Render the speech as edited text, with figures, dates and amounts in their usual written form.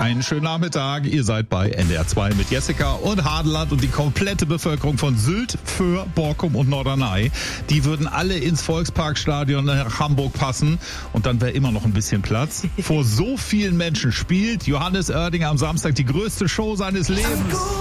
Einen schönen Nachmittag. Ihr seid bei NDR 2 mit Jessica und Hadeland und die komplette Bevölkerung von Sylt, Föhr, Borkum und Norderney. Die würden alle ins Volksparkstadion nach Hamburg passen und dann wäre immer noch ein bisschen Platz. Vor so vielen Menschen spielt Johannes Oerding am Samstag die größte Show seines Lebens.